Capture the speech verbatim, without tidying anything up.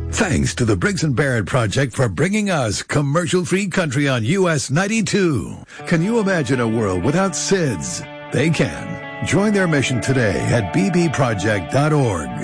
Thanks to the Briggs and Barrett Project for bringing us commercial-free country on U S ninety-two. Can you imagine a world without S I Ds? They can. Join their mission today at b b project dot org.